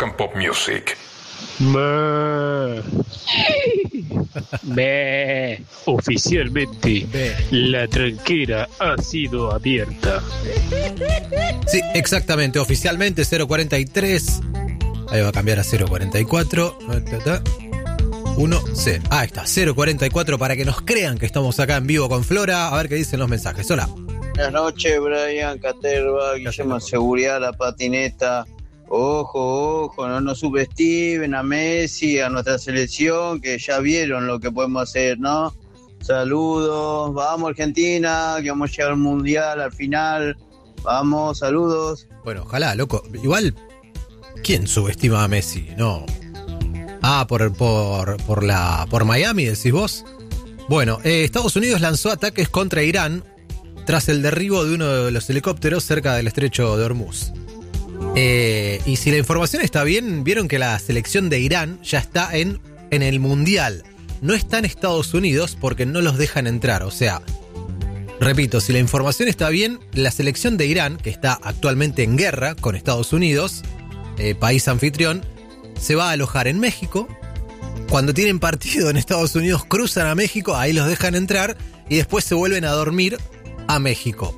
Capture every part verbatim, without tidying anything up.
and Pop Music. Bah. Bah. Oficialmente, bah. La tranquera ha sido abierta. Sí, exactamente, oficialmente cero cuarenta y tres. Ahí va a cambiar a cero cuarenta y cuatro. uno C. Ah, ahí está, cero cuarenta y cuatro para que nos crean que estamos acá en vivo con Flora. A ver qué dicen los mensajes. Hola. Buenas noches, Brian, Caterva, Guillermo Seguridad, La Patineta. Ojo, ojo, no nos subestimen a Messi, a nuestra selección, que ya vieron lo que podemos hacer, ¿no? Saludos, vamos Argentina, que vamos a llegar al Mundial al final. Vamos, saludos. Bueno, ojalá, loco. Igual, ¿quién subestima a Messi? No. Ah, por, por, por, la, por Miami, decís vos. Bueno, eh, Estados Unidos lanzó ataques contra Irán tras el derribo de uno de los helicópteros cerca del estrecho de Hormuz. Eh, y si la información está bien, vieron que la selección de Irán ya está en, en el Mundial. No está en Estados Unidos porque no los dejan entrar. O sea, repito, si la información está bien, la selección de Irán, que está actualmente en guerra con Estados Unidos, eh, país anfitrión, se va a alojar en México. Cuando tienen partido en Estados Unidos, cruzan a México, ahí los dejan entrar y después se vuelven a dormir a México.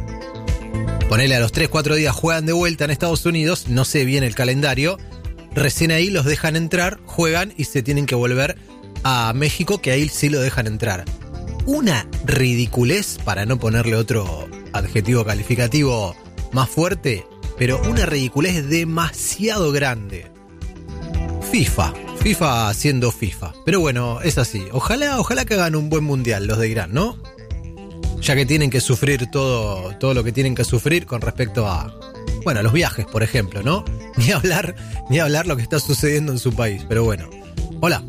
Ponele a los tres cuatro días juegan de vuelta en Estados Unidos, no sé bien el calendario, recién ahí los dejan entrar, juegan y se tienen que volver a México, que ahí sí lo dejan entrar. Una ridiculez, para no ponerle otro adjetivo calificativo más fuerte, pero una ridiculez demasiado grande. FIFA, FIFA siendo FIFA. Pero bueno, es así. Ojalá, ojalá que hagan un buen mundial los de Irán, ¿no? Ya que tienen que sufrir todo, todo lo que tienen que sufrir con respecto a, bueno, a los viajes, por ejemplo, ¿no? Ni hablar, ni hablar lo que está sucediendo en su país. Pero bueno. Hola.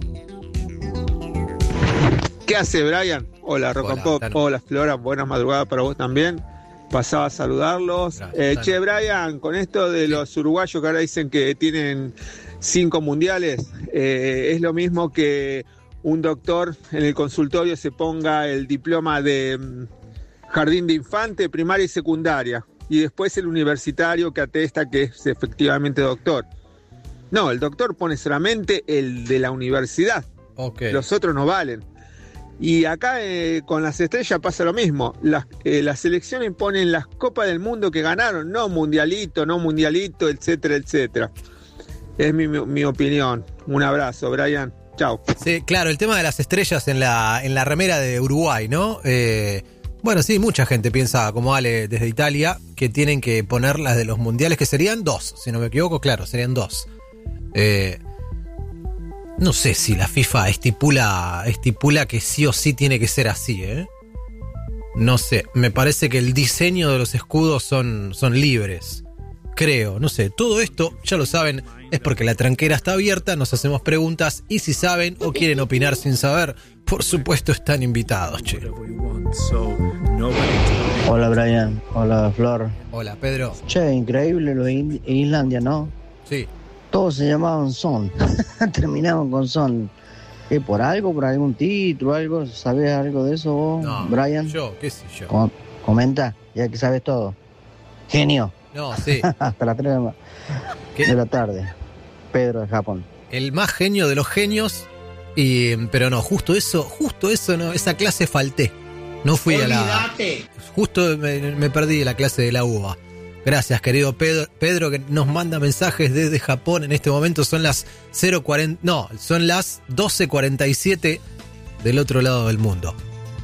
¿Qué hace, Brian? Hola, Rock and Pop. Hola, Flora. Buenas madrugadas para vos también. Pasaba a saludarlos. Eh, che, Brian, con esto de sí. los uruguayos que ahora dicen que tienen cinco mundiales, eh, es lo mismo que un doctor en el consultorio se ponga el diploma de um, jardín de infante, primaria y secundaria, y después el universitario que atesta que es efectivamente doctor. No, el doctor pone solamente el de la universidad. Okay. Los otros no valen. Y acá eh, con las estrellas pasa lo mismo. Las, eh, las selecciones ponen las copas del mundo que ganaron, no mundialito, no mundialito, etcétera, etcétera. Es mi, mi, mi opinión. Un abrazo, Brian. Chao. Sí, claro, el tema de las estrellas en la, en la remera de Uruguay, ¿no? Eh, bueno, sí, mucha gente piensa, como Ale desde Italia, que tienen que poner las de los mundiales, que serían dos, si no me equivoco, claro, serían dos. Eh, no sé si la FIFA estipula, estipula que sí o sí tiene que ser así, ¿eh? No sé, me parece que el diseño de los escudos son, son libres. Creo, no sé, todo esto, ya lo saben, es porque la tranquera está abierta, nos hacemos preguntas y si saben o quieren opinar sin saber, por supuesto están invitados, che. Hola Brian, hola Flor. Hola Pedro. Che, increíble lo de Islandia, ¿no? Sí. Todos se llamaban Son, terminaban con Son. ¿Qué, por algo, por algún título, algo? ¿Sabes algo de eso vos, no, Brian? Yo, qué sé yo. Com- comenta, ya que sabes todo. Genio. No, sí. Hasta las tres de, de la tarde. Pedro de Japón. El más genio de los genios. Y, pero no, justo eso, justo eso, no, esa clase falté. No fui Olvídate. a la. Justo me, me perdí la clase de la U B A. Gracias, querido Pedro, Pedro, que nos manda mensajes desde Japón. En este momento son las cero cuarenta. No, son las doce cuarenta y siete del otro lado del mundo.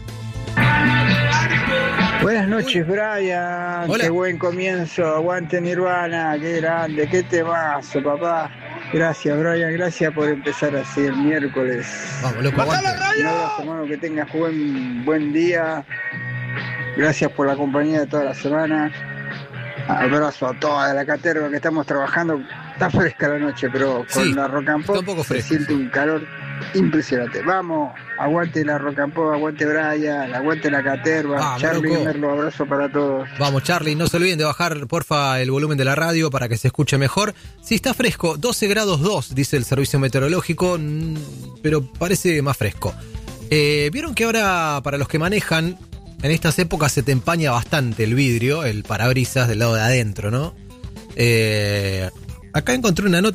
Buenas noches, Brian. Hola. Qué buen comienzo. Aguante Nirvana. Qué grande. Qué temazo, papá. Gracias, Brian. Gracias por empezar así el miércoles. Vamos, loco, aguante. Un abrazo, hermano. Que tengas buen, buen día. Gracias por la compañía de toda la semana. Abrazo a toda la caterva que estamos trabajando. Está fresca la noche, pero con sí, la Rock and Pop un poco se fresco, siente sí. un calor impresionante. Vamos, aguante la Rock and Pop, aguante Brian, aguante la caterva. Vamos, Charlie loco. Merlo, abrazo para todos. Vamos, Charlie, no se olviden de bajar, porfa, el volumen de la radio para que se escuche mejor. Sí, está fresco, doce grados dos, dice el servicio meteorológico, pero parece más fresco. Eh, Vieron que ahora, para los que manejan, en estas épocas se te empaña bastante el vidrio, el parabrisas del lado de adentro, ¿no? Eh, acá encontré una nota